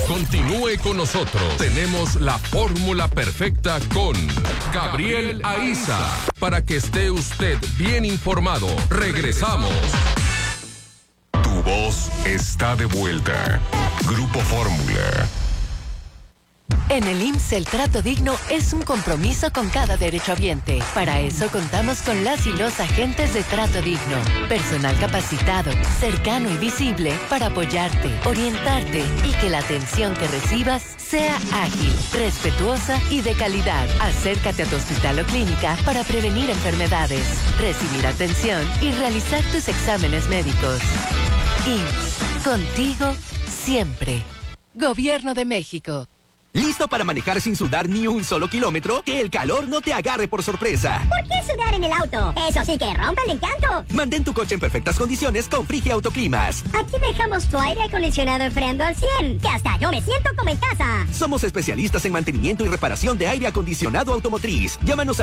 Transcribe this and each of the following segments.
Continúe con nosotros. Tenemos la fórmula perfecta con Gabriel Aiza. Para que esté usted bien informado. Regresamos. Tu voz está de vuelta. Grupo Fórmula. En el IMSS el trato digno es un compromiso con cada derechohabiente. Para eso contamos con las y los agentes de trato digno. Personal capacitado, cercano y visible para apoyarte, orientarte y que la atención que recibas sea ágil, respetuosa y de calidad. Acércate a tu hospital o clínica para prevenir enfermedades, recibir atención y realizar tus exámenes médicos. IMSS, contigo siempre. Gobierno de México. ¿Listo para manejar sin sudar ni un solo kilómetro? Que el calor no te agarre por sorpresa. ¿Por qué sudar en el auto? Eso sí que rompe el encanto. Mantén tu coche en perfectas condiciones con Frigi Autoclimas. Aquí dejamos tu aire acondicionado enfriando al 100, que hasta yo me siento como en casa. Somos especialistas en mantenimiento y reparación de aire acondicionado automotriz. Llámanos al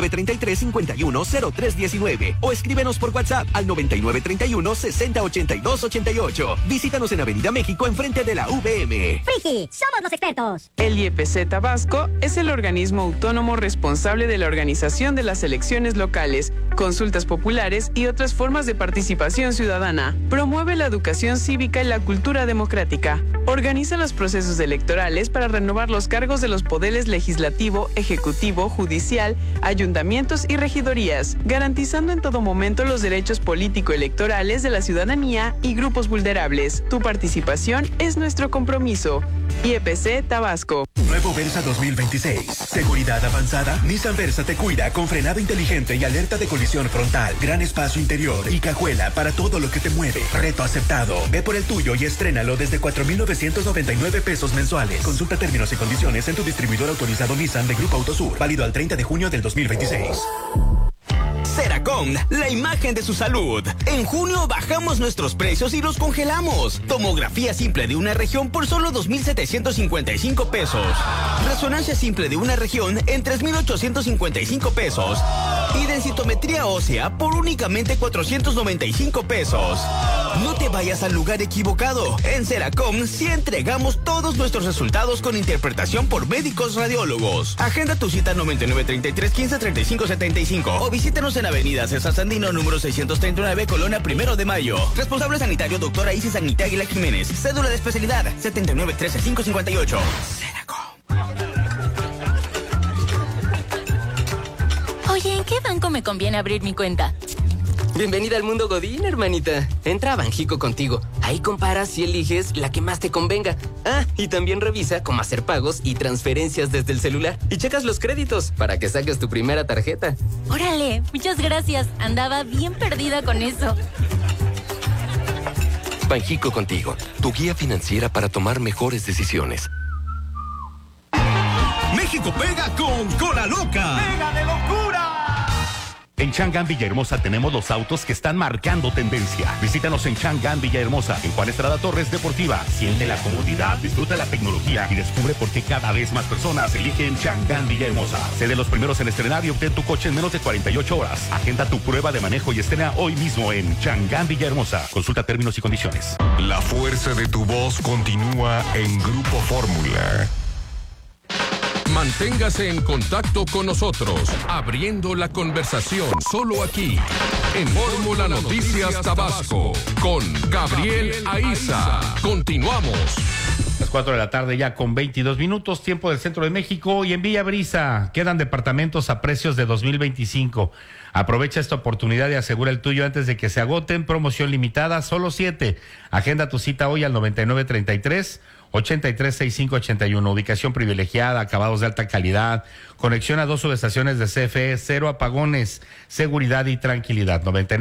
9933-510319 o escríbenos por WhatsApp al 9931-608288. Visítanos en Avenida México enfrente de la VM. Frigi, somos los expertos. El IEPC Tabasco es el organismo autónomo responsable de la organización de las elecciones locales, consultas populares y otras formas de participación ciudadana. Promueve la educación cívica y la cultura democrática. Organiza los procesos electorales para renovar los cargos de los poderes legislativo, ejecutivo, judicial, ayuntamientos y regidorías, garantizando en todo momento los derechos político-electorales de la ciudadanía y grupos vulnerables. Tu participación es nuestro compromiso. IEPC Tabasco. Nuevo Versa 2026. Seguridad avanzada. Nissan Versa te cuida con frenado inteligente y alerta de colisión frontal. Gran espacio interior y cajuela para todo lo que te mueve. Reto aceptado. Ve por el tuyo y estrénalo desde 4,999 pesos mensuales. Consulta términos y condiciones en tu distribuidor autorizado Nissan de Grupo Autosur. Válido al 30 de junio del 2026. Ceracom, la imagen de su salud. En junio bajamos nuestros precios y los congelamos. Tomografía simple de una región por solo 2,755 pesos. Resonancia simple de una región en 3,855 pesos. Y densitometría ósea por únicamente 495 pesos. No te vayas al lugar equivocado. En Ceracom sí entregamos todos nuestros resultados con interpretación por médicos radiólogos. Agenda tu cita 9933-153575 o visítanos en Avenida César Sandino, número 639, Colonia 1 de Mayo. Responsable sanitario, doctora Isis Agnita Aguilar Jiménez. Cédula de especialidad, 7913-558. Ceracom. Oye, ¿en qué banco me conviene abrir mi cuenta? Bienvenida al mundo Godín, hermanita. Entra a Banjico Contigo. Ahí comparas y eliges la que más te convenga. Ah, y también revisa cómo hacer pagos y transferencias desde el celular. Y checas los créditos para que saques tu primera tarjeta. Órale, muchas gracias. Andaba bien perdida con eso. Banjico Contigo, tu guía financiera para tomar mejores decisiones. México pega con Cola Loca. ¡Pega de locura! En Chang'an Villahermosa tenemos los autos que están marcando tendencia. Visítanos en Chang'an Villahermosa, en Juan Estrada Torres Deportiva. Siente la comodidad, disfruta la tecnología y descubre por qué cada vez más personas eligen Chang'an Villahermosa. Sé de los primeros en estrenar y obtén tu coche en menos de 48 horas. Agenda tu prueba de manejo y estrena hoy mismo en Chang'an Villahermosa. Consulta términos y condiciones. La fuerza de tu voz continúa en Grupo Fórmula. Manténgase en contacto con nosotros, abriendo la conversación solo aquí, en Fórmula Noticias Tabasco, con Gabriel Aiza. Continuamos. Las 4 de la tarde ya con 22 minutos, tiempo del centro de México, y en Villa Brisa quedan departamentos a precios de 2025. Aprovecha esta oportunidad y asegura el tuyo antes de que se agoten. Promoción limitada, solo 7. Agenda tu cita hoy al 9933-836581. Ubicación privilegiada, acabados de alta calidad, conexión a 2 subestaciones de CFE, 0 apagones, seguridad y tranquilidad.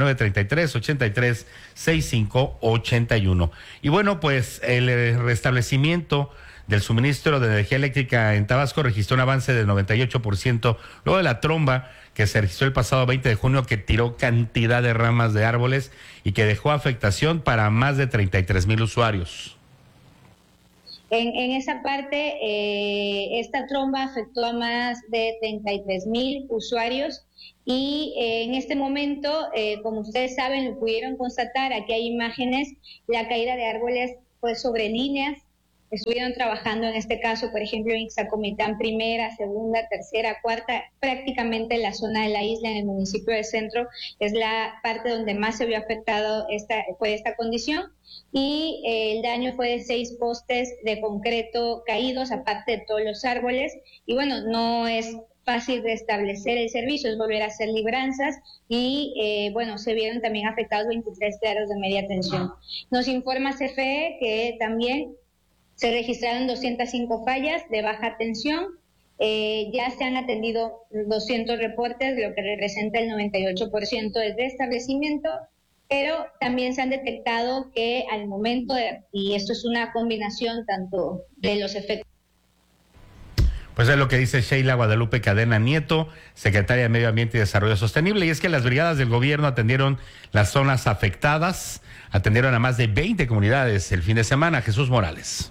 9933-836581. Y bueno, pues el restablecimiento del suministro de energía eléctrica en Tabasco registró un avance del 98%, luego de la tromba que se registró el pasado 20 de junio, que tiró cantidad de ramas de árboles y que dejó afectación para más de 33,000 usuarios. En esa parte, esta tromba afectó a más de 33,000 usuarios y en este momento, como ustedes saben, lo pudieron constatar, aquí hay imágenes, la caída de árboles fue sobre líneas estuvieron trabajando en este caso, por ejemplo, en Ixtacomitán primera, segunda, tercera, cuarta, prácticamente la zona de la isla, en el municipio del centro, es la parte donde más se vio afectado por esta condición. Y el daño fue de 6 postes de concreto caídos, aparte de todos los árboles. Y bueno, no es fácil restablecer el servicio, es volver a hacer libranzas y bueno, se vieron también afectados 23 claros de media tensión. Nos informa CFE que también se registraron 205 fallas de baja tensión, ya se han atendido 200 reportes, lo que representa el 98% del restablecimiento, pero también se han detectado que al momento y esto es una combinación tanto de los efectos. Pues es lo que dice Sheila Guadalupe Cadena Nieto, secretaria de Medio Ambiente y Desarrollo Sostenible, y es que las brigadas del gobierno atendieron las zonas afectadas, atendieron a más de 20 comunidades el fin de semana. Jesús Morales.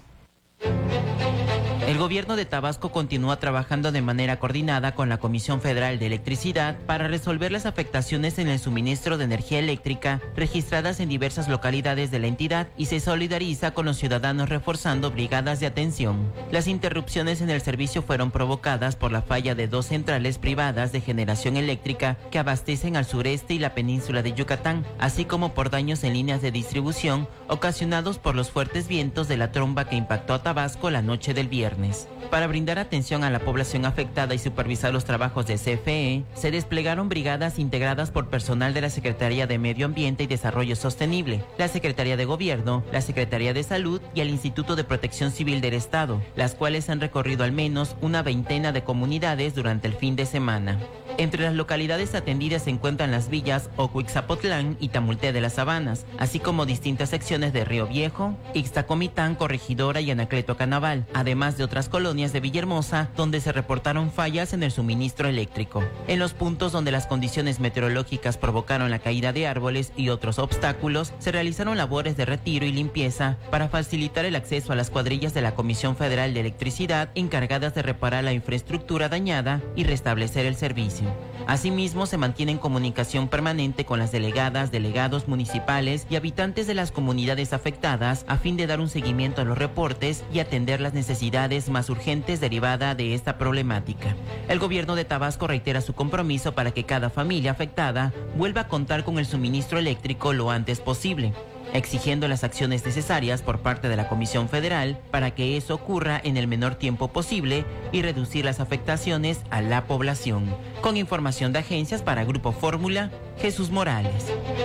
El gobierno de Tabasco continúa trabajando de manera coordinada con la Comisión Federal de Electricidad para resolver las afectaciones en el suministro de energía eléctrica registradas en diversas localidades de la entidad y se solidariza con los ciudadanos reforzando brigadas de atención. Las interrupciones en el servicio fueron provocadas por la falla de 2 centrales privadas de generación eléctrica que abastecen al sureste y la península de Yucatán, así como por daños en líneas de distribución ocasionados por los fuertes vientos de la tromba que impactó a Tabasco la noche del viernes. Para brindar atención a la población afectada y supervisar los trabajos de CFE, se desplegaron brigadas integradas por personal de la Secretaría de Medio Ambiente y Desarrollo Sostenible, la Secretaría de Gobierno, la Secretaría de Salud y el Instituto de Protección Civil del Estado, las cuales han recorrido al menos una veintena de comunidades durante el fin de semana. Entre las localidades atendidas se encuentran las villas Ocuixapotlán y Tamulté de las Sabanas, así como distintas secciones de Río Viejo, Ixtacomitán, Corregidora y Anacleto Canaval, además de otras colonias de Villahermosa, donde se reportaron fallas en el suministro eléctrico. En los puntos donde las condiciones meteorológicas provocaron la caída de árboles y otros obstáculos, se realizaron labores de retiro y limpieza para facilitar el acceso a las cuadrillas de la Comisión Federal de Electricidad encargadas de reparar la infraestructura dañada y restablecer el servicio. Asimismo, se mantiene en comunicación permanente con las delegadas, delegados municipales y habitantes de las comunidades afectadas a fin de dar un seguimiento a los reportes y atender las necesidades más urgentes derivadas de esta problemática. El gobierno de Tabasco reitera su compromiso para que cada familia afectada vuelva a contar con el suministro eléctrico lo antes posible, exigiendo las acciones necesarias por parte de la Comisión Federal para que eso ocurra en el menor tiempo posible y reducir las afectaciones a la población. Con información de agencias para Grupo Fórmula, Jesús Morales.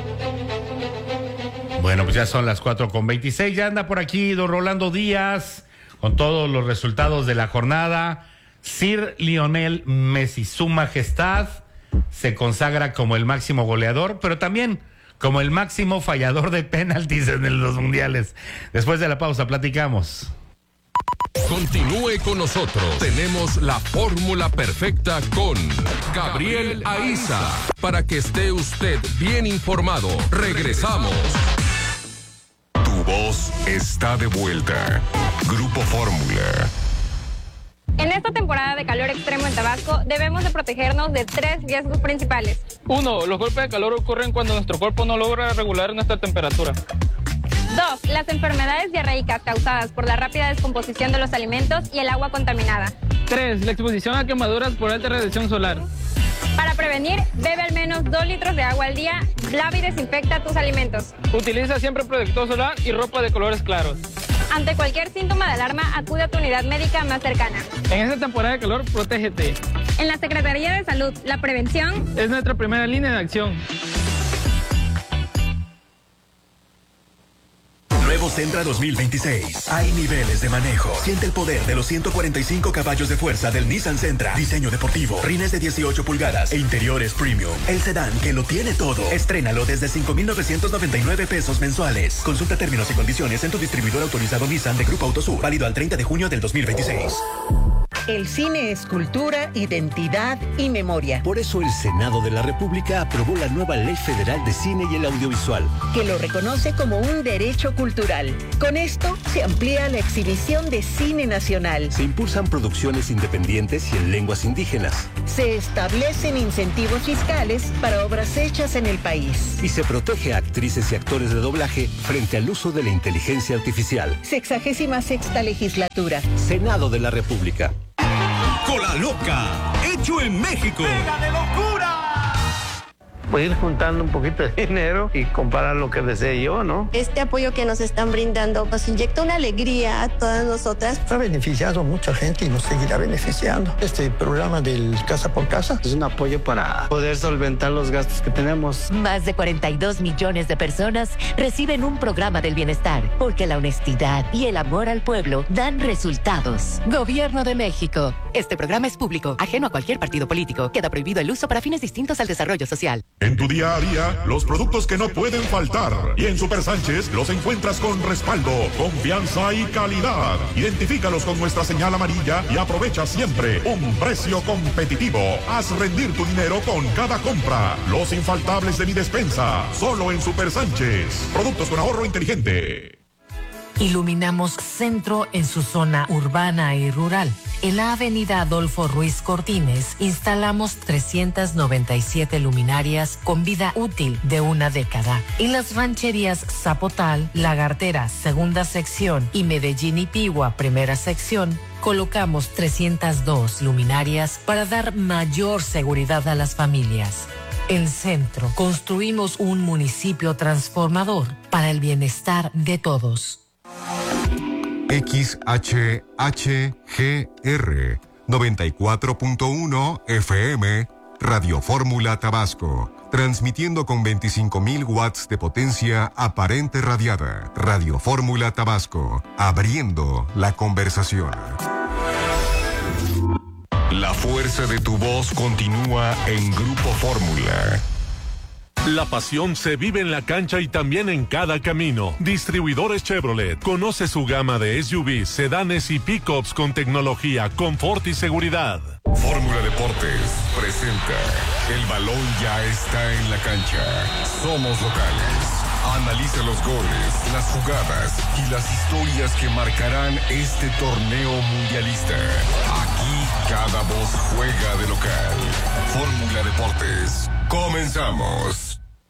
Bueno, pues ya son las 4:26, ya anda por aquí don Rolando Díaz con todos los resultados de la jornada. Sir Lionel Messi, su majestad, se consagra como el máximo goleador, pero también como el máximo fallador de penaltis en los mundiales. Después de la pausa platicamos. Continúe con nosotros. Tenemos la fórmula perfecta con Gabriel Aiza para que esté usted bien informado. Regresamos. Tu voz está de vuelta. Grupo Fórmula. En esta temporada de calor extremo en Tabasco, debemos de protegernos de 3 riesgos principales. 1. Los golpes de calor ocurren cuando nuestro cuerpo no logra regular nuestra temperatura. 2. Las enfermedades diarreicas causadas por la rápida descomposición de los alimentos y el agua contaminada. 3. La exposición a quemaduras por alta radiación solar. Para prevenir, bebe al menos 2 litros de agua al día, lava y desinfecta tus alimentos. Utiliza siempre protector solar y ropa de colores claros. Ante cualquier síntoma de alarma, acude a tu unidad médica más cercana. En esta temporada de calor, protégete. En la Secretaría de Salud, la prevención es nuestra primera línea de acción. Nuevo Sentra 2026. Hay niveles de manejo. Siente el poder de los 145 caballos de fuerza del Nissan Sentra. Diseño deportivo, rines de 18 pulgadas e interiores premium. El sedán que lo tiene todo. Estrénalo desde 5,999 pesos mensuales. Consulta términos y condiciones en tu distribuidor autorizado Nissan de Grupo Autosur. Válido al 30 de junio del 2026. El cine es cultura, identidad y memoria. Por eso el Senado de la República aprobó la nueva Ley Federal de Cine y el Audiovisual, que lo reconoce como un derecho cultural. Con esto se amplía la exhibición de cine nacional. Se impulsan producciones independientes y en lenguas indígenas. Se establecen incentivos fiscales para obras hechas en el país. Y se protege a actrices y actores de doblaje frente al uso de la inteligencia artificial. 66ª legislatura. Senado de la República. Cola Loca, hecho en México. ¡Pega de locura! Voy a ir juntando un poquito de dinero y comprar lo que desee yo, ¿no? Este apoyo que nos están brindando nos inyecta una alegría a todas nosotras. Ha beneficiado a mucha gente y nos seguirá beneficiando. Este programa del Casa por Casa es un apoyo para poder solventar los gastos que tenemos. Más de 42 millones de personas reciben un programa del bienestar, porque la honestidad y el amor al pueblo dan resultados. Gobierno de México. Este programa es público, ajeno a cualquier partido político. Queda prohibido el uso para fines distintos al desarrollo social. En tu día a día, los productos que no pueden faltar. Y en Super Sánchez los encuentras con respaldo, confianza y calidad. Identifícalos con nuestra señal amarilla y aprovecha siempre un precio competitivo. Haz rendir tu dinero con cada compra. Los infaltables de mi despensa, solo en Super Sánchez. Productos con ahorro inteligente. Iluminamos centro en su zona urbana y rural. En la avenida Adolfo Ruiz Cortines instalamos 397 luminarias con vida útil de una década. En las rancherías Zapotal, Lagartera, segunda sección, y Medellín y Pigua, primera sección, colocamos 302 luminarias para dar mayor seguridad a las familias. En Centro, construimos un municipio transformador para el bienestar de todos. XHHGR 94.1 FM Radio Fórmula Tabasco, transmitiendo con 25.000 watts de potencia aparente radiada. Radio Fórmula Tabasco, abriendo la conversación. La fuerza de tu voz continúa en Grupo Fórmula. La pasión se vive en la cancha y también en cada camino. Distribuidores Chevrolet. Conoce su gama de SUVs, sedanes y pickups con tecnología, confort y seguridad. Fórmula Deportes presenta El balón ya está en la cancha. Somos locales. Analiza los goles, las jugadas y las historias que marcarán este torneo mundialista. Aquí cada voz juega de local. Fórmula Deportes. Comenzamos.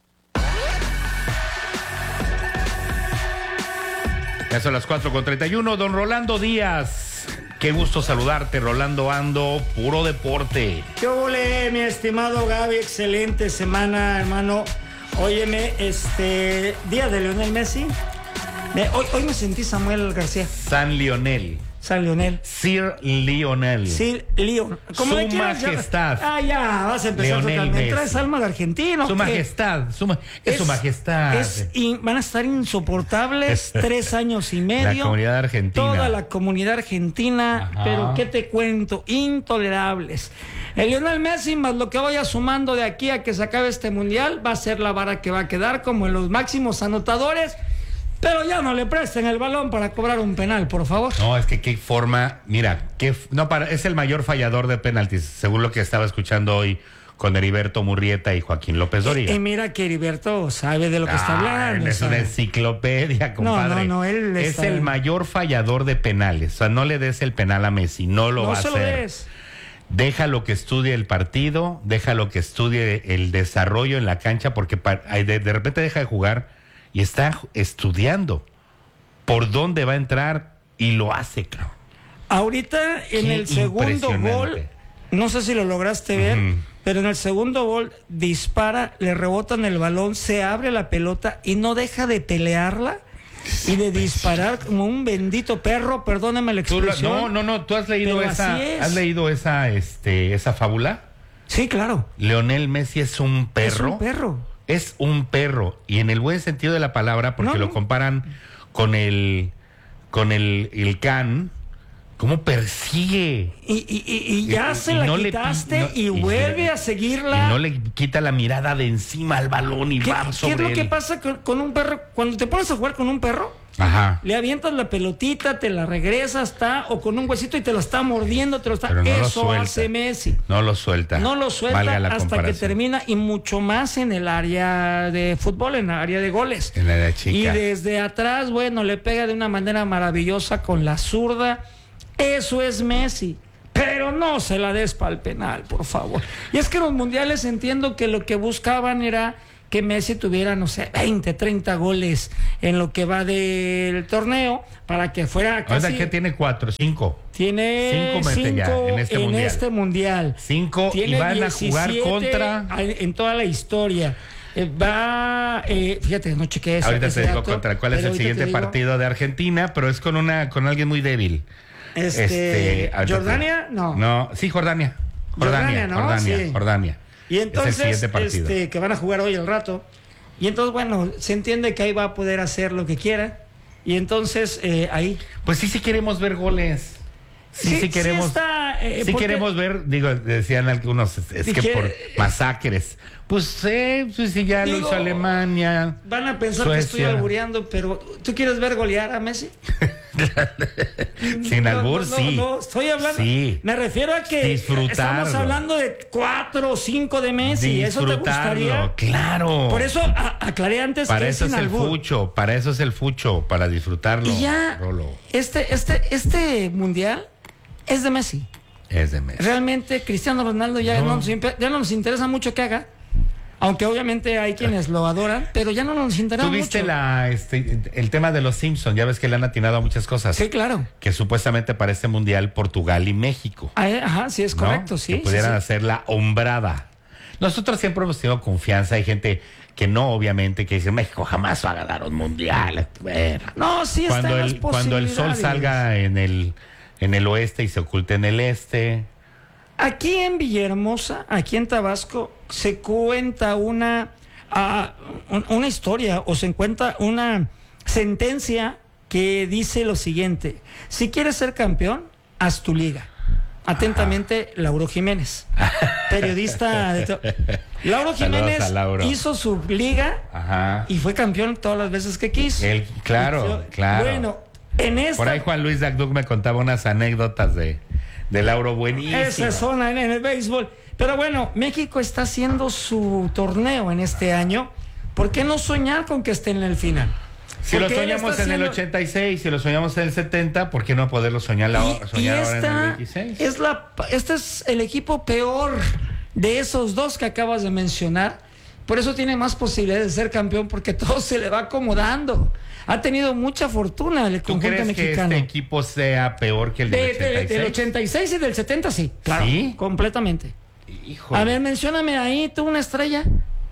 Ya son las 4:31. Don Rolando Díaz, qué gusto saludarte, Rolando. Ando, puro deporte. ¿Qué ole, mi estimado Gaby? Excelente semana, hermano. Óyeme, día de Lionel Messi. Hoy me sentí Samuel García. San Lionel. Sir Lionel. Su majestad. Ya, vas a empezar totalmente. Traes alma de argentino. Su majestad. Es su majestad. Van a estar insoportables 3 años y medio. La comunidad argentina. Toda la comunidad argentina. Ajá. Pero ¿qué te cuento? Intolerables. El Lionel Messi, más lo que vaya sumando de aquí a que se acabe este mundial, va a ser la vara que va a quedar como en los máximos anotadores. Pero ya no le presten el balón para cobrar un penal, por favor. No, es que qué forma, mira, es el mayor fallador de penaltis, según lo que estaba escuchando hoy con Heriberto Murrieta y Joaquín López Dóriga. Y mira que Heriberto sabe de lo que está hablando. Es una enciclopedia, compadre. No, él es el mayor fallador de penales. O sea, no le des el penal a Messi, no lo va a hacer. No se lo des. Déjalo que estudie el partido, déjalo que estudie el desarrollo en la cancha, porque de repente deja de jugar y está estudiando por dónde va a entrar y lo hace, claro. Ahorita en el segundo gol, no sé si lo lograste ver, pero en el segundo gol dispara, le rebotan el balón, se abre la pelota y no deja de pelearla y de disparar como un bendito perro, perdóname la expresión. No, ¿tú has leído esa fábula? Sí, claro. Lionel Messi es un perro. Es un perro, y en el buen sentido de la palabra, porque lo comparan con el can, ¿cómo persigue? Y ya se la quitaste y vuelve a seguirla. Y no le quita la mirada de encima al balón y va sobre él. ¿Qué es lo que pasa con un perro? Cuando te pones a jugar con un perro, Ajá. Le avientas la pelotita, te la regresas, o con un huesito y te lo está mordiendo, Pero no eso hace Messi. No lo suelta. No lo suelta hasta comparación. que termina, y mucho más en el área de fútbol, en el área de goles. En la área chica. Y desde atrás, bueno, le pega de una manera maravillosa con la zurda. Eso es Messi. Pero no se la des para el penal, por favor. Y es que los mundiales entiendo que lo que buscaban era que Messi tuviera, no sé, 20, 30 goles en lo que va del torneo, para que fuera casi... Ahora que tiene 4, 5. Tiene 5 en este mundial. 5 y van a jugar contra... En toda la historia. Fíjate, no chequeé eso. Ahorita te digo contra cuál es el siguiente partido de Argentina, pero es con alguien muy débil. ¿Jordania? No. No, sí, Jordania. Jordania. Y entonces, que van a jugar hoy al rato. Y entonces, bueno, se entiende que ahí va a poder hacer lo que quiera. Y entonces, ahí. Pues sí queremos ver goles. Sí queremos. Queremos ver, decían algunos, por masacres. Pues sí, ya lo hizo Alemania. Van a pensar Suecia. que estoy albureando, pero ¿tú quieres ver golear a Messi? Sin albur, sí. No, estoy hablando. Sí. Me refiero a que estamos hablando de 4 o 5 de Messi. ¿Eso te gustaría? Claro. Por eso aclaré antes para que eso es el fucho, para disfrutarlo. Y ya, este mundial es de Messi. Es de Messi. Realmente Cristiano Ronaldo ya no nos interesa mucho que haga. Aunque obviamente hay quienes lo adoran, pero ya no nos interesa mucho. ¿Tú viste el tema de los Simpsons? Ya ves que le han atinado a muchas cosas. Sí, claro. Que supuestamente para este mundial Portugal y México. Ajá, sí, es correcto, sí. Que pudieran hacer la hombrada. Nosotros siempre hemos tenido confianza. Hay gente que no, obviamente, que dice México jamás va a ganar un mundial. Bueno, no, sí está en las posibilidades. Cuando el sol salga en el oeste y se oculte en el este. Aquí en Villahermosa, aquí en Tabasco, se cuenta una historia, o se encuentra una sentencia que dice lo siguiente: si quieres ser campeón, haz tu liga. Atentamente, Lauro Jiménez, periodista Lauro Jiménez hizo su liga y fue campeón todas las veces que quiso. Claro. Bueno, por ahí Juan Luis Dagduc me contaba unas anécdotas de Lauro buenísimo. Esa zona en el béisbol. Pero bueno, México está haciendo su torneo en este año. ¿Por qué no soñar con que esté en el final? Si lo soñamos en el 86, si lo soñamos en el 70, ¿por qué no poderlo soñar ahora en el 26? Este es el equipo peor de esos dos que acabas de mencionar. Por eso tiene más posibilidades de ser campeón, porque todo se le va acomodando. Ha tenido mucha fortuna el conjunto mexicano. ¿Tú crees que este equipo sea peor que el del 86? Del 86 y del 70, sí. Claro, ¿sí? Completamente. Híjole. A ver, mencióname ahí tú una estrella.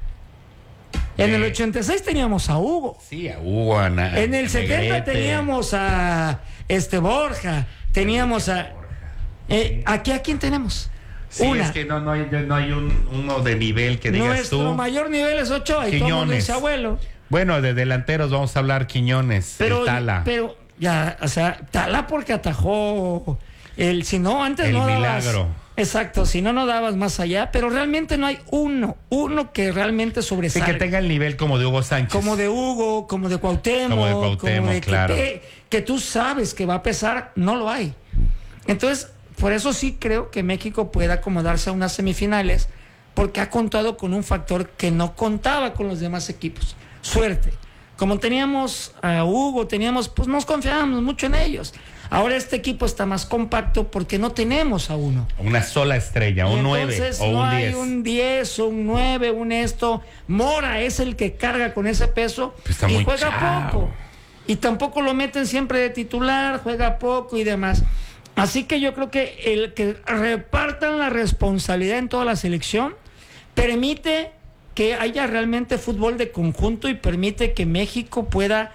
En el 86 teníamos a Hugo. Sí, a Hugo. En el 70 teníamos a Borja. Teníamos a... ¿Aquí a quién tenemos? Sí, es que no hay uno de nivel que digas tú. Nuestro mayor nivel es Ochoa y todo el dice abuelo. Bueno, de delanteros vamos a hablar Quiñones, Tala. Pero ya, o sea, Tala porque atajó si no, antes el no dabas. milagro. Exacto, si no dabas más allá, pero realmente no hay uno que realmente sobresalga. Sí, que tenga el nivel como de Hugo Sánchez. Como de Hugo, como de Cuauhtémoc. Como de claro. Que tú sabes que va a pesar, no lo hay. Entonces, por eso sí creo que México puede acomodarse a unas semifinales, porque ha contado con un factor que no contaba con los demás equipos. Suerte. Como teníamos a Hugo, pues nos confiábamos mucho en ellos. Ahora este equipo está más compacto porque no tenemos a uno. Una sola estrella, un 9 o un 10. No hay un 10 o un 9, un esto. Mora es el que carga con ese peso y juega poco. Y tampoco lo meten siempre de titular, juega poco y demás. Así que yo creo que el que repartan la responsabilidad en toda la selección permite que haya realmente fútbol de conjunto y permite que México pueda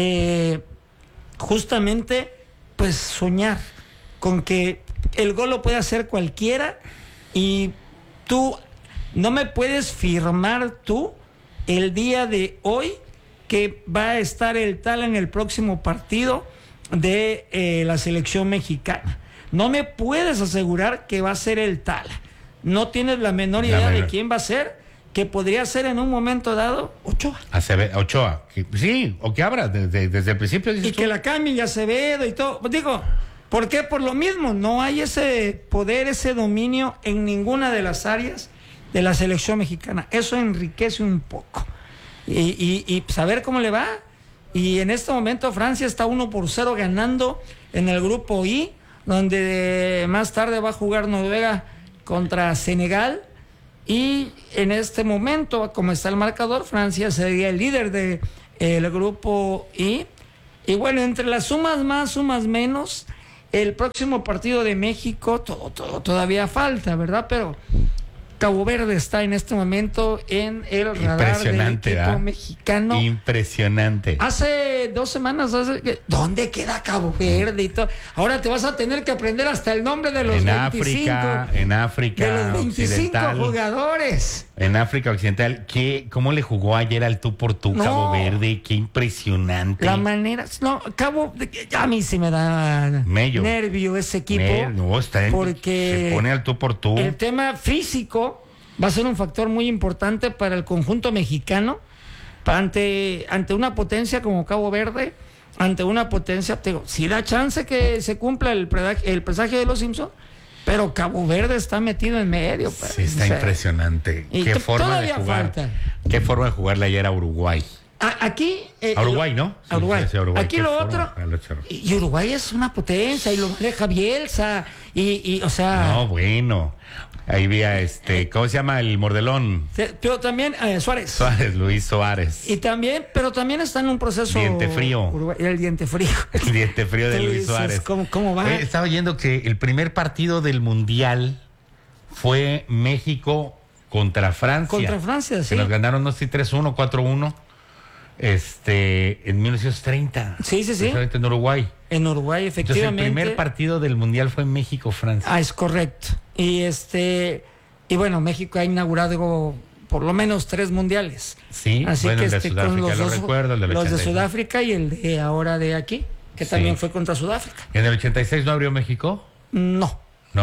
justamente pues soñar con que el gol lo puede hacer cualquiera, y tú no me puedes firmar tú el día de hoy que va a estar el Tala en el próximo partido de la selección mexicana. No me puedes asegurar que va a ser el Tala. No tienes la menor idea de quién va a ser, que podría ser en un momento dado Ochoa. Ochoa, sí, o que abra desde el principio. Y que la cambien y Acevedo y todo. Digo, ¿por qué? Por lo mismo, no hay ese poder, ese dominio en ninguna de las áreas de la selección mexicana. Eso enriquece un poco. Y saber cómo le va. Y en este momento Francia está 1-0 ganando en el grupo I, donde más tarde va a jugar Noruega contra Senegal. Y en este momento, como está el marcador, Francia sería el líder del grupo I. Y bueno, entre las sumas más, sumas menos, el próximo partido de México todavía falta, ¿verdad? Pero Cabo Verde está en este momento en el radar del equipo mexicano. Impresionante. Hace 2 semanas, ¿dónde queda Cabo Verde? Y todo? Ahora te vas a tener que aprender hasta el nombre de los 25. En África de los 25 jugadores. En África Occidental. ¿Cómo le jugó ayer al tú por tú Cabo Verde? Qué impresionante. La manera... No, a mí sí me da nervio ese equipo. Porque se pone al tú por tú. El tema físico va a ser un factor muy importante para el conjunto mexicano, ante una potencia como Cabo Verde, ante una potencia, sí da chance que se cumpla el presagio de los Simpsons, pero Cabo Verde está metido en medio. Sí, está impresionante. Qué forma de jugar. Falta. Qué forma de jugarle ayer a Uruguay. Aquí... a Uruguay, ¿no? A Uruguay. Sí, Uruguay. Aquí lo otro... Y Uruguay es una potencia, y lo maneja Bielsa, o sea... No, bueno... Ahí vi ¿cómo se llama el mordelón? Pero también Suárez. Luis Suárez. Pero también está en un proceso... Diente frío. El diente frío. El diente frío de Luis Suárez. ¿Cómo va? Estaba oyendo que el primer partido del Mundial fue México contra Francia. Contra Francia, sí. Que nos ganaron, no sé, 3-1, 4-1. En 1930. Sí. En Uruguay. En Uruguay, efectivamente. Entonces, el primer partido del Mundial fue México-Francia. Es correcto. Y bueno, México ha inaugurado por lo menos 3 mundiales. Sí, así bueno, que el de Sudáfrica lo recuerdo, los de Sudáfrica y el de ahora de aquí, que también fue contra Sudáfrica. ¿En el 86 no abrió México? No,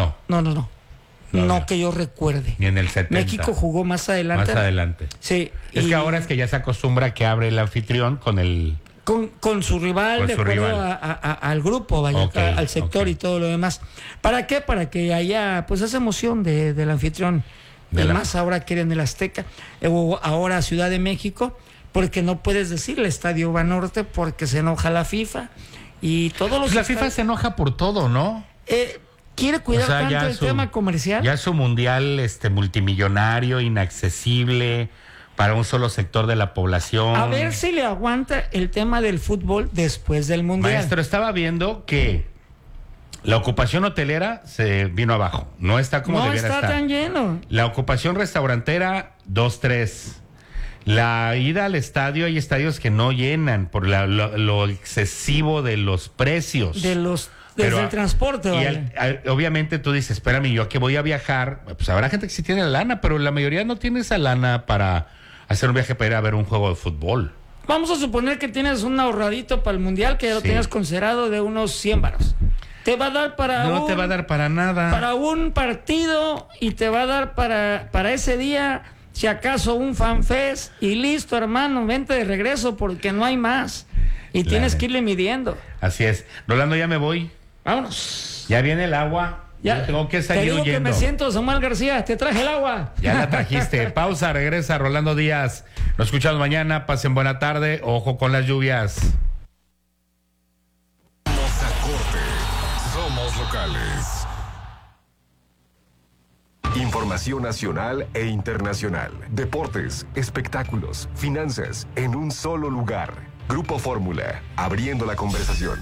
que yo recuerde. Ni en el 70. México jugó más adelante. Sí. Es que ahora es que ya se acostumbra que abre el anfitrión con el... Con su rival, de acuerdo al grupo, al sector y todo lo demás. ¿Para qué? Para que haya pues esa emoción del anfitrión. Más ahora quieren el Azteca, o ahora Ciudad de México, porque no puedes decir el Estadio Banorte porque se enoja la FIFA y todos los... La FIFA se enoja por todo, ¿no? Quiere cuidar tanto el tema comercial. Ya su mundial multimillonario, inaccesible para un solo sector de la población. A ver si le aguanta el tema del fútbol después del mundial. Maestro, estaba viendo que la ocupación hotelera se vino abajo. No está como debiera estar. No está tan lleno. La ocupación restaurantera, 2-3. La ida al estadio, hay estadios que no llenan por lo excesivo de los precios. Desde el transporte, ¿vale? Obviamente tú dices, espérame, yo que voy a viajar, pues habrá gente que sí tiene la lana, pero la mayoría no tiene esa lana para hacer un viaje para ir a ver un juego de fútbol. Vamos a suponer que tienes un ahorradito para el mundial que ya lo tenías considerado de unos 100 varos. Te va a dar para No te va a dar para nada. Para un partido y te va a dar para ese día, si acaso un fanfest y listo, hermano, vente de regreso porque no hay más. Y tienes que irle midiendo. Así es. Rolando, ya me voy. Vámonos. Ya viene el agua. Ya tengo que salir huyendo. Te digo huyendo. que me siento Samuel García, te traje el agua. Ya la trajiste. Pausa, regresa Rolando Díaz. Nos escuchamos mañana, pasen buena tarde. Ojo con las lluvias. Somos a corte. Somos locales. Información nacional e internacional. Deportes, espectáculos, finanzas, en un solo lugar. Grupo Fórmula, abriendo la conversación.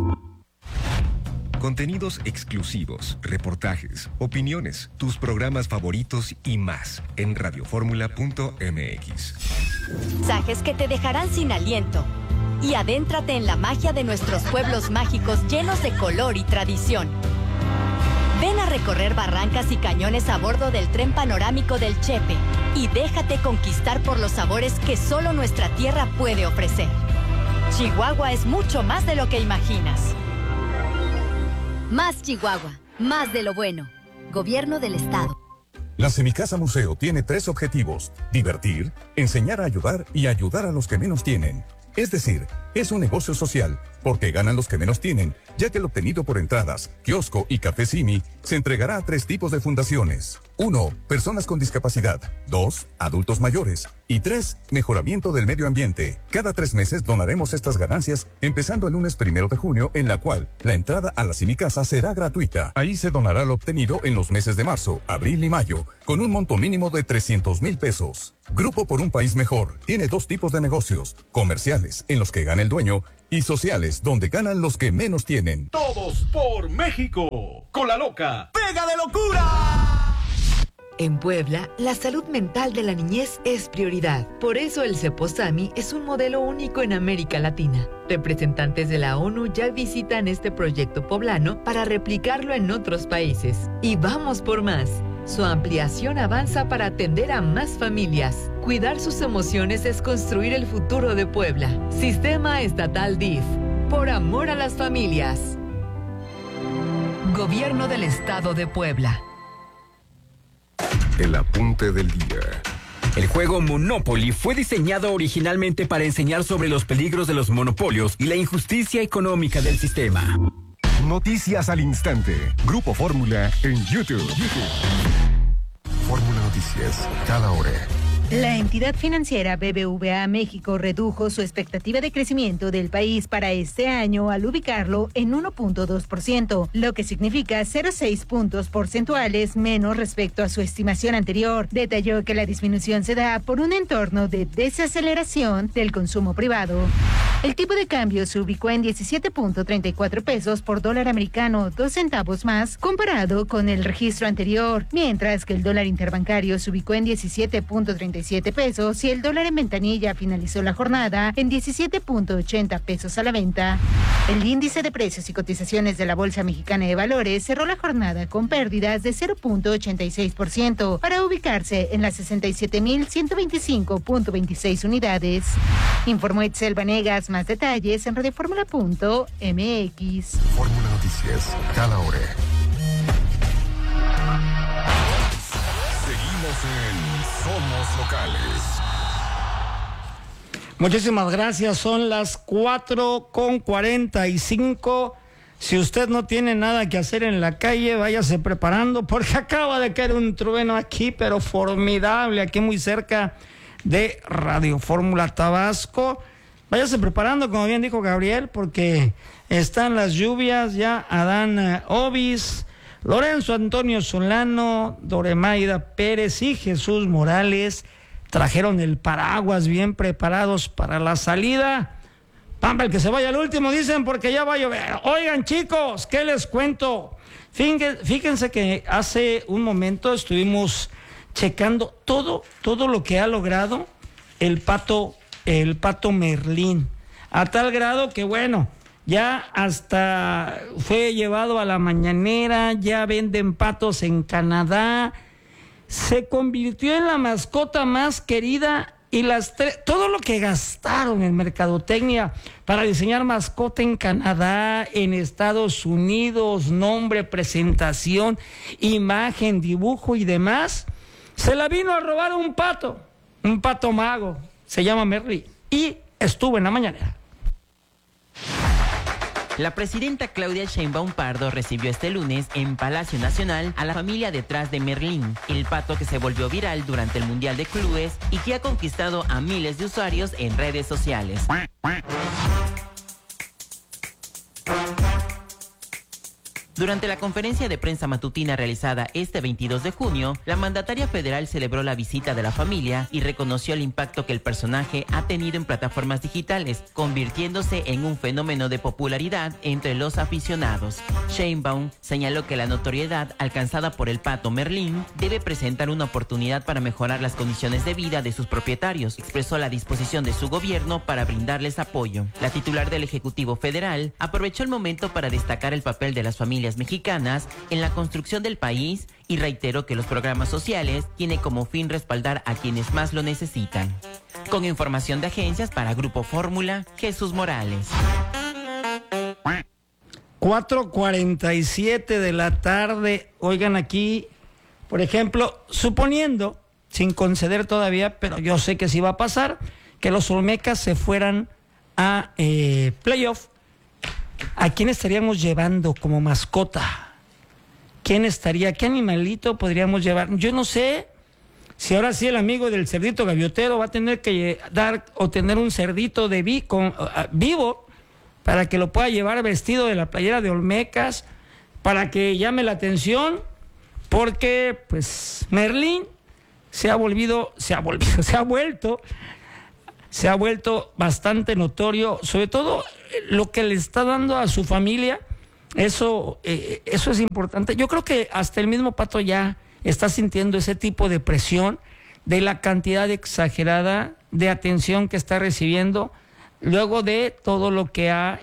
Contenidos exclusivos, reportajes, opiniones, tus programas favoritos y más en radioformula.mx. Mensajes que te dejarán sin aliento. Y adéntrate en la magia de nuestros pueblos mágicos llenos de color y tradición. Ven a recorrer barrancas y cañones a bordo del tren panorámico del Chepe y déjate conquistar por los sabores que solo nuestra tierra puede ofrecer. Chihuahua es mucho más de lo que imaginas. Más Chihuahua, más de lo bueno. Gobierno del Estado. La Semicasa Museo tiene 3 objetivos: divertir, enseñar a ayudar y ayudar a los que menos tienen. Es decir, es un negocio social, porque ganan los que menos tienen, ya que el obtenido por entradas, kiosco y café Simi se entregará a 3 tipos de fundaciones. 1. Personas con discapacidad. 2. Adultos mayores. Y 3. Mejoramiento del medio ambiente. Cada 3 meses donaremos estas ganancias, empezando el lunes 1 de junio, en la cual la entrada a la Semicasa será gratuita. Ahí se donará lo obtenido en los meses de marzo, abril y mayo, con un monto mínimo de 300,000 pesos. Grupo por un País Mejor tiene 2 tipos de negocios: comerciales, en los que gana el dueño, y sociales, donde ganan los que menos tienen. Todos por México. Con la loca. ¡Pega de locura! En Puebla, la salud mental de la niñez es prioridad. Por eso el Ceposami es un modelo único en América Latina. Representantes de la ONU ya visitan este proyecto poblano para replicarlo en otros países. Y vamos por más. Su ampliación avanza para atender a más familias. Cuidar sus emociones es construir el futuro de Puebla. Sistema Estatal DIF. Por amor a las familias. Gobierno del Estado de Puebla. El apunte del día. El juego Monopoly fue diseñado originalmente para enseñar sobre los peligros de los monopolios y la injusticia económica del sistema. Noticias al instante. Grupo Fórmula en YouTube. Fórmula Noticias, cada hora. La entidad financiera BBVA México redujo su expectativa de crecimiento del país para este año al ubicarlo en 1.2%, lo que significa 0,6 puntos porcentuales menos respecto a su estimación anterior. Detalló que la disminución se da por un entorno de desaceleración del consumo privado. El tipo de cambio se ubicó en 17.34 pesos por dólar americano, 2 centavos más comparado con el registro anterior, mientras que el dólar interbancario se ubicó en 17.37 pesos y el dólar en ventanilla finalizó la jornada en 17.80 pesos a la venta. El índice de precios y cotizaciones de la Bolsa Mexicana de Valores cerró la jornada con pérdidas de 0.86% para ubicarse en las 67.125.26 unidades. Informó Itzel Vanegas. Más detalles en radioformula.mx. Fórmula Noticias, cada hora. Seguimos en Somos Locales. Muchísimas gracias. Son las 4:45. Si usted no tiene nada que hacer en la calle, váyase preparando porque acaba de caer un trueno aquí, pero formidable, aquí muy cerca de Radio Fórmula Tabasco. Váyase preparando, como bien dijo Gabriel, porque están las lluvias. Ya Adán Obis, Lorenzo Antonio Solano, Doremaida Pérez y Jesús Morales trajeron el paraguas bien preparados para la salida. Pampa, el que se vaya al último, dicen, porque ya va a llover. Oigan, chicos, ¿qué les cuento? Fíjense que hace un momento estuvimos checando todo lo que ha logrado el Pato Merlín, a tal grado que bueno, ya hasta fue llevado a la mañanera, ya venden patos en Canadá, se convirtió en la mascota más querida y todo lo que gastaron en mercadotecnia para diseñar mascota en Canadá, en Estados Unidos, nombre, presentación, imagen, dibujo y demás, se la vino a robar un pato mago. Se llama Merlín y estuvo en la mañanera. La presidenta Claudia Sheinbaum Pardo recibió este lunes en Palacio Nacional a la familia detrás de Merlín, el pato que se volvió viral durante el Mundial de Clubes y que ha conquistado a miles de usuarios en redes sociales. Durante la conferencia de prensa matutina realizada este 22 de junio, la mandataria federal celebró la visita de la familia y reconoció el impacto que el personaje ha tenido en plataformas digitales, convirtiéndose en un fenómeno de popularidad entre los aficionados. Sheinbaum señaló que la notoriedad alcanzada por el pato Merlín debe presentar una oportunidad para mejorar las condiciones de vida de sus propietarios. Expresó la disposición de su gobierno para brindarles apoyo. La titular del Ejecutivo Federal aprovechó el momento para destacar el papel de las familias mexicanas en la construcción del país y reiteró que los programas sociales tienen como fin respaldar a quienes más lo necesitan. Con información de agencias para Grupo Fórmula, Jesús Morales. 4:47 de la tarde. Oigan, aquí por ejemplo, suponiendo, sin conceder todavía, pero yo sé que sí va a pasar, que los Olmecas se fueran a playoff, ¿a quién estaríamos llevando como mascota? ¿Quién estaría? ¿Qué animalito podríamos llevar? Yo no sé si ahora sí el amigo del cerdito gaviotero va a tener que dar o tener un cerdito de vivo para que lo pueda llevar vestido de la playera de Olmecas, para que llame la atención, porque pues Merlín se ha vuelto bastante notorio, sobre todo lo que le está dando a su familia. Eso es importante. Yo creo que hasta el mismo Pato ya está sintiendo ese tipo de presión de la cantidad exagerada de atención que está recibiendo luego de todo lo que ha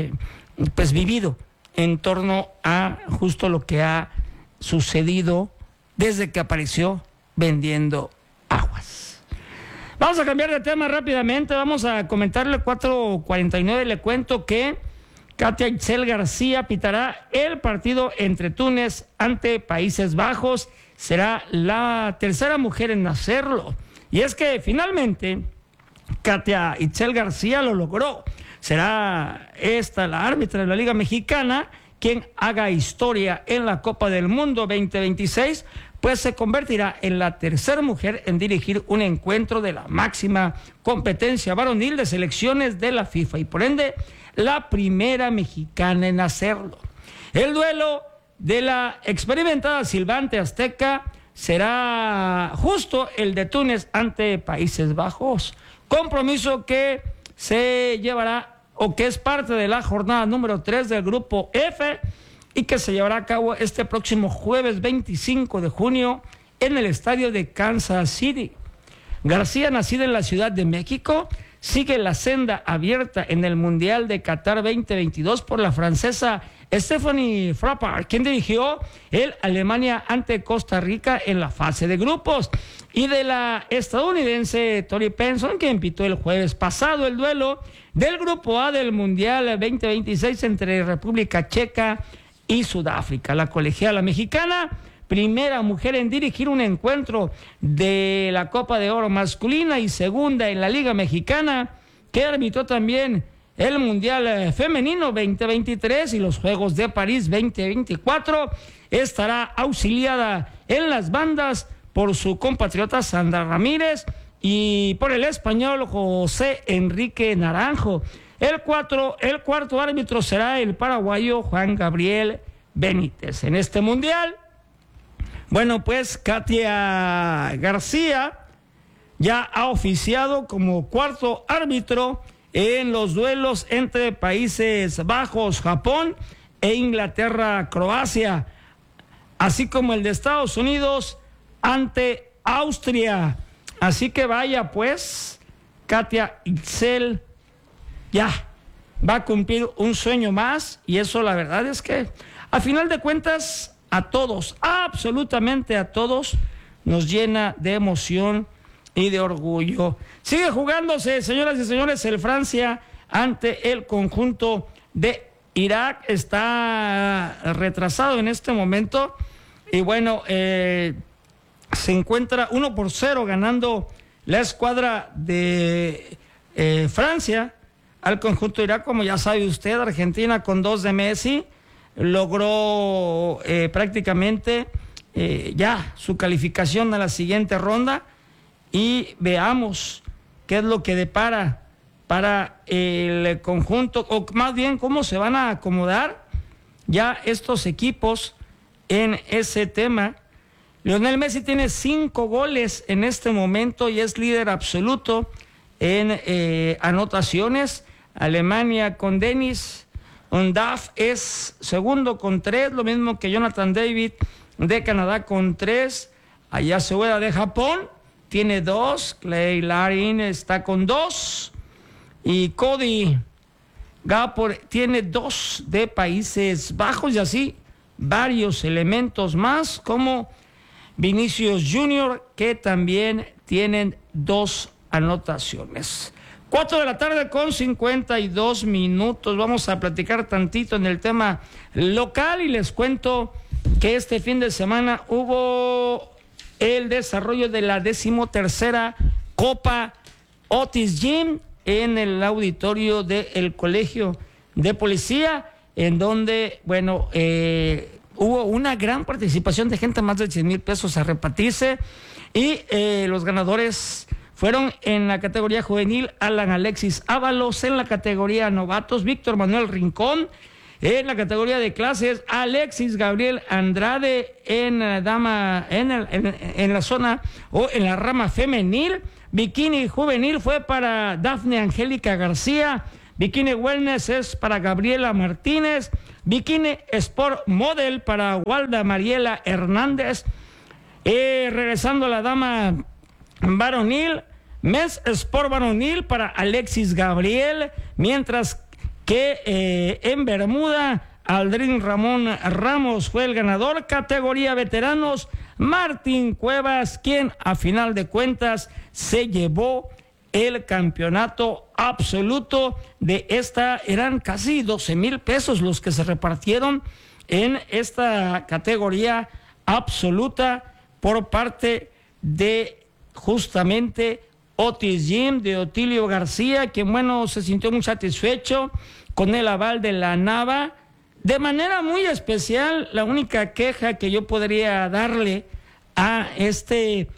pues vivido en torno a justo lo que ha sucedido desde que apareció vendiendo aguas. Vamos a cambiar de tema rápidamente, vamos a comentarle 4:49, le cuento que Katia Itzel García pitará el partido entre Túnez ante Países Bajos, será la tercera mujer en hacerlo, y es que finalmente Katia Itzel García lo logró, será esta la árbitra de la Liga Mexicana quien haga historia en la Copa del Mundo 2026, pues se convertirá en la tercera mujer en dirigir un encuentro de la máxima competencia varonil de selecciones de la FIFA y por ende la primera mexicana en hacerlo. El duelo de la experimentada silbante azteca será justo el de Túnez ante Países Bajos, compromiso que se llevará o que es parte de la jornada número 3 del grupo F y que se llevará a cabo este próximo jueves 25 de junio en el estadio de Kansas City. García, nacida en la Ciudad de México, sigue la senda abierta en el Mundial de Qatar 2022 por la francesa Stephanie Frappart, quien dirigió el Alemania ante Costa Rica en la fase de grupos, y de la estadounidense Tori Penson, quien pitó el jueves pasado el duelo del grupo A del Mundial 2026 entre República Checa y Sudáfrica. La colegiala mexicana, primera mujer en dirigir un encuentro de la Copa de Oro masculina y segunda en la Liga Mexicana, que arbitró también el Mundial Femenino 2023 y los Juegos de París 2024, estará auxiliada en las bandas por su compatriota Sandra Ramírez y por el español José Enrique Naranjo. El cuarto árbitro será el paraguayo Juan Gabriel Benítez. En este Mundial, bueno, pues Katia García ya ha oficiado como cuarto árbitro en los duelos entre Países Bajos, Japón e Inglaterra, Croacia, así como el de Estados Unidos ante Austria. Así que vaya pues, Katia Itzel ya va a cumplir un sueño más, y eso la verdad es que a final de cuentas a todos, absolutamente a todos, nos llena de emoción y de orgullo. Sigue jugándose, señoras y señores, el Francia ante el conjunto de Irak. Está retrasado en este momento y bueno, se encuentra 1-0 ganando la escuadra de Francia al conjunto de Irak. Como ya sabe usted, Argentina con 2 de Messi logró prácticamente ya su calificación a la siguiente ronda, y veamos qué es lo que depara para el conjunto, o más bien cómo se van a acomodar ya estos equipos en ese tema. Lionel Messi tiene 5 goles en este momento y es líder absoluto en anotaciones. Alemania con Denis Undav es segundo con 3, lo mismo que Jonathan David de Canadá con 3. Allá Segueda de Japón tiene 2, Clay Larin está con 2 y Cody Gapor tiene 2 de Países Bajos, y así varios elementos más como Vinicius Junior, que también tienen 2 anotaciones. 4 de la tarde con 52 minutos. Vamos a platicar tantito en el tema local y les cuento que este fin de semana hubo el desarrollo de la 13ª Copa Otis Gym en el auditorio del Colegio de Policía, en donde, bueno, hubo una gran participación de gente, más de 100,000 pesos a repartirse, y los ganadores fueron en la categoría juvenil Alan Alexis Ábalos, en la categoría novatos Víctor Manuel Rincón, en la categoría de clases Alexis Gabriel Andrade, en la dama, en la zona o en la rama femenil. Bikini juvenil fue para Dafne Angélica García, Bikini Wellness es para Gabriela Martínez, Bikini Sport Model para Walda Mariela Hernández. Regresando a la dama varonil, Men's Sport varonil para Alexis Gabriel, mientras que en Bermuda, Aldrin Ramón Ramos fue el ganador. Categoría veteranos, Martín Cuevas, quien a final de cuentas se llevó el campeonato absoluto de esta. Eran casi 12,000 pesos los que se repartieron en esta categoría absoluta por parte de justamente Otis Gym, de Otilio García, quien, bueno, se sintió muy satisfecho con el aval de la Nava. De manera muy especial, la única queja que yo podría darle a este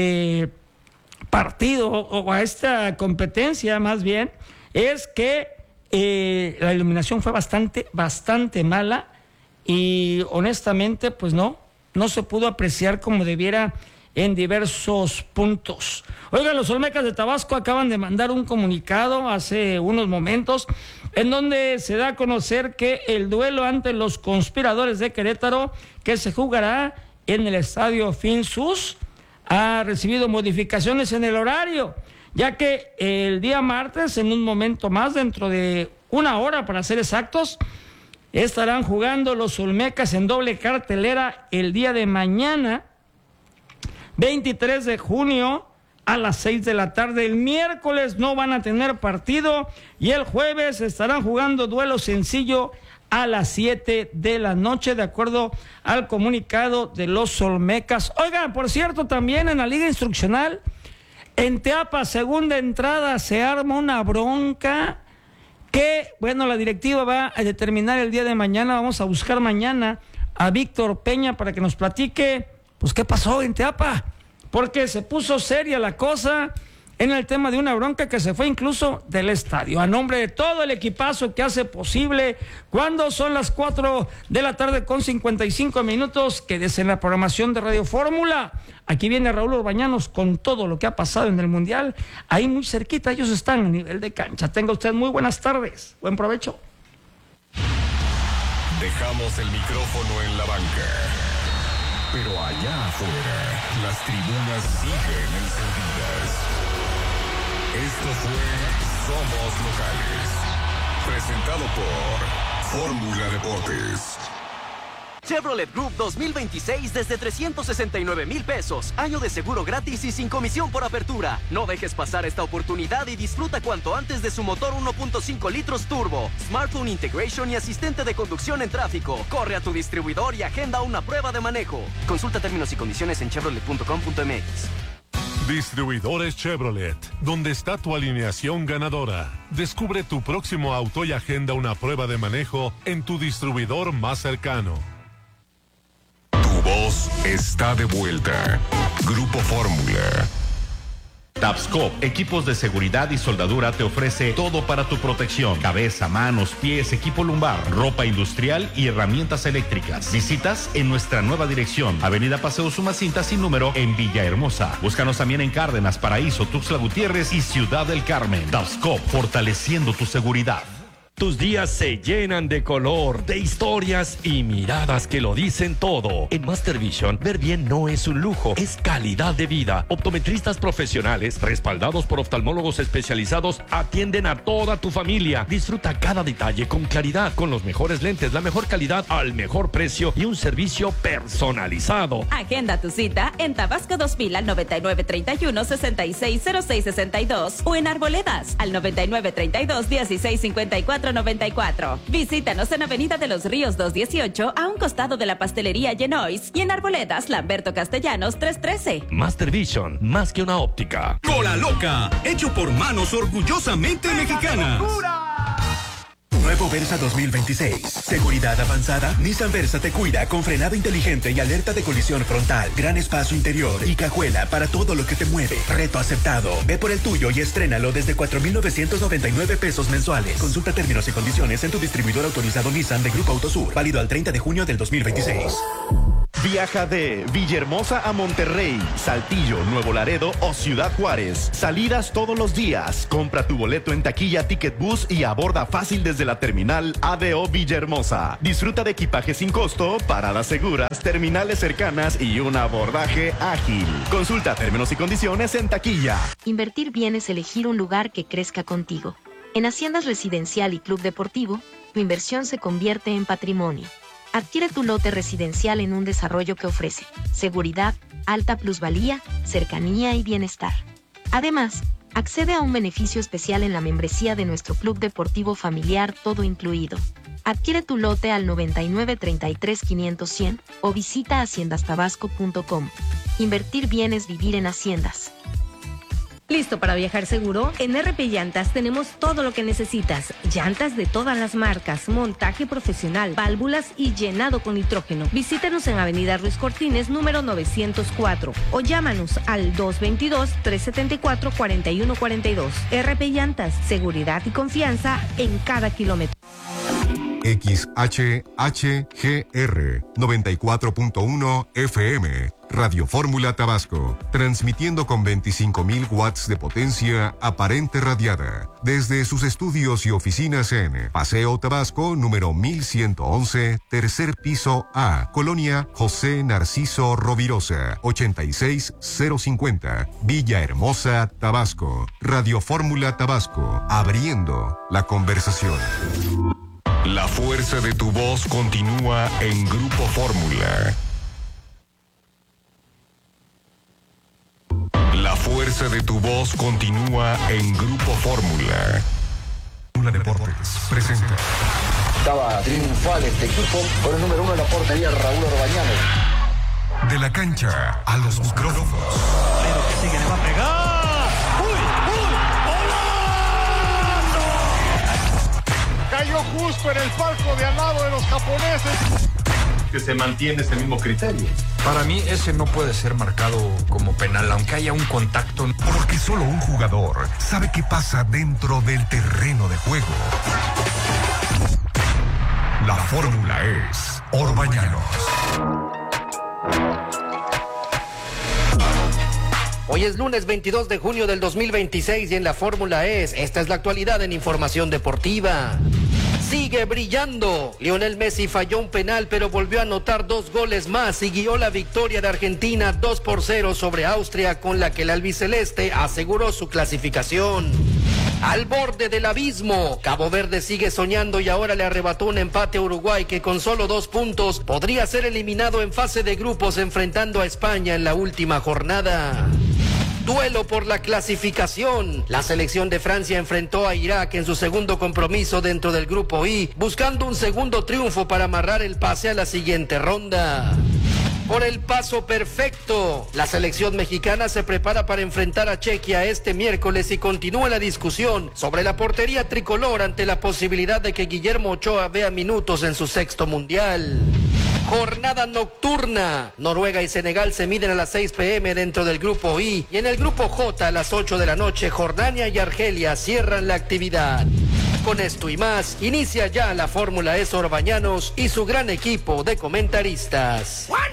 partido o a esta competencia más bien es que la iluminación fue bastante mala y honestamente pues no se pudo apreciar como debiera en diversos puntos. Oigan, los Olmecas de Tabasco acaban de mandar un comunicado hace unos momentos en donde se da a conocer que el duelo ante los Conspiradores de Querétaro, que se jugará en el Estadio Finsus, ha recibido modificaciones en el horario, ya que el día martes, en un momento más, dentro de una hora para ser exactos, estarán jugando los Olmecas en doble cartelera el día de mañana, 23 de junio, a las 6 de la tarde. El miércoles no van a tener partido y el jueves estarán jugando duelo sencillo a las 7 de la noche, de acuerdo al comunicado de los Olmecas. Oigan, por cierto, también en la Liga Instruccional, en Teapa, segunda entrada, se arma una bronca que, bueno, la directiva va a determinar el día de mañana. Vamos a buscar mañana a Víctor Peña para que nos platique, pues, qué pasó en Teapa, porque se puso seria la cosa en el tema de una bronca que se fue incluso del estadio. A nombre de todo el equipazo que hace posible, cuando son las 4 de la tarde con 55 minutos, quédese en la programación de Radio Fórmula. Aquí viene Raúl Orbañanos con todo lo que ha pasado en el Mundial. Ahí muy cerquita, ellos están a nivel de cancha. Tenga usted muy buenas tardes. Buen provecho. Dejamos el micrófono en la banca. Pero allá afuera, las tribunas siguen encendidas. Esto fue Somos Locales, presentado por Fórmula Deportes. Chevrolet Group 2026 desde 369,000 pesos. Año de seguro gratis y sin comisión por apertura. No dejes pasar esta oportunidad y disfruta cuanto antes de su motor 1.5 litros turbo, smartphone integration y asistente de conducción en tráfico. Corre a tu distribuidor y agenda una prueba de manejo. Consulta términos y condiciones en chevrolet.com.mx. Distribuidores Chevrolet, donde está tu alineación ganadora. Descubre tu próximo auto y agenda una prueba de manejo en tu distribuidor más cercano. Tu voz está de vuelta. Grupo Fórmula. Tapscop, equipos de seguridad y soldadura, te ofrece todo para tu protección: cabeza, manos, pies, equipo lumbar, ropa industrial y herramientas eléctricas. Visitas en nuestra nueva dirección, Avenida Paseo Sumacinta sin número, en Villahermosa. Búscanos también en Cárdenas, Paraíso, Tuxtla Gutiérrez y Ciudad del Carmen. Tapscop, fortaleciendo tu seguridad. Tus días se llenan de color, de historias y miradas que lo dicen todo. En Master Vision, ver bien no es un lujo, es calidad de vida. Optometristas profesionales, respaldados por oftalmólogos especializados, atienden a toda tu familia. Disfruta cada detalle con claridad, con los mejores lentes, la mejor calidad, al mejor precio y un servicio personalizado. Agenda tu cita en Tabasco 2000 al 9931-660662 o en Arboledas al 9932-1654 6494. Visítanos en Avenida de los Ríos 218, a un costado de la pastelería Genois, y en Arboledas, Lamberto Castellanos 313. Master Vision, más que una óptica. Cola Loca, hecho por manos orgullosamente mexicanas. Nuevo Versa 2026. Seguridad avanzada. Nissan Versa te cuida con frenado inteligente y alerta de colisión frontal. Gran espacio interior y cajuela para todo lo que te mueve. Reto aceptado. Ve por el tuyo y estrénalo desde 4,999 pesos mensuales. Consulta términos y condiciones en tu distribuidor autorizado Nissan de Grupo Autosur. Válido al 30 de junio del 2026. Viaja de Villahermosa a Monterrey, Saltillo, Nuevo Laredo o Ciudad Juárez. Salidas todos los días. Compra tu boleto en taquilla Ticket Bus y aborda fácil desde la terminal ADO Villahermosa. Disfruta de equipaje sin costo, paradas seguras, terminales cercanas y un abordaje ágil. Consulta términos y condiciones en taquilla. Invertir bien es elegir un lugar que crezca contigo. En Haciendas Residencial y Club Deportivo, tu inversión se convierte en patrimonio. Adquiere tu lote residencial en un desarrollo que ofrece seguridad, alta plusvalía, cercanía y bienestar. Además, accede a un beneficio especial en la membresía de nuestro club deportivo familiar, todo incluido. Adquiere tu lote al 99 33 500 100 o visita haciendastabasco.com. Invertir bien es vivir en Haciendas. ¿Listo para viajar seguro? En RP Llantas tenemos todo lo que necesitas. Llantas de todas las marcas, montaje profesional, válvulas y llenado con nitrógeno. Visítanos en Avenida Ruiz Cortines, número 904. O llámanos al 222-374-4142. RP Llantas, seguridad y confianza en cada kilómetro. XHHGR 94.1 FM Radio Fórmula Tabasco, transmitiendo con 25,000 watts de potencia aparente radiada desde sus estudios y oficinas en Paseo Tabasco número 1111, tercer piso A, Colonia José Narciso Rovirosa, 86050, Villahermosa, Tabasco. Radio Fórmula Tabasco, abriendo la conversación. La fuerza de tu voz continúa en Grupo Fórmula. La fuerza de tu voz continúa en Grupo Fórmula. Fórmula Deportes presenta. Estaba triunfal este equipo con el número 1 de la portería, Raúl Orbañanos. De la cancha a los micrófonos. Pero que sigue, le va a pegar. Cayó justo en el palco de al lado de los japoneses. Que se mantiene ese mismo criterio. Para mí ese no puede ser marcado como penal, aunque haya un contacto. Porque solo un jugador sabe qué pasa dentro del terreno de juego. La fórmula es Orbañanos. Hoy es lunes 22 de junio del 2026 y en la fórmula esta es la actualidad en información deportiva. Sigue brillando. Lionel Messi falló un penal, pero volvió a anotar 2 goles más y guió la victoria de Argentina 2-0 sobre Austria, con la que el albiceleste aseguró su clasificación. Al borde del abismo, Cabo Verde sigue soñando y ahora le arrebató un empate a Uruguay, que con solo 2 puntos podría ser eliminado en fase de grupos enfrentando a España en la última jornada. Duelo por la clasificación. La selección de Francia enfrentó a Irak en su segundo compromiso dentro del grupo I, buscando un segundo triunfo para amarrar el pase a la siguiente ronda. Por el paso perfecto, la selección mexicana se prepara para enfrentar a Chequia este miércoles y continúa la discusión sobre la portería tricolor ante la posibilidad de que Guillermo Ochoa vea minutos en su 6º mundial. Jornada nocturna. Noruega y Senegal se miden a las 6 p.m. dentro del grupo I, y en el grupo J a las 8 de la noche Jordania y Argelia cierran la actividad. Con esto y más, inicia ya la Fórmula Orbañanos y su gran equipo de comentaristas.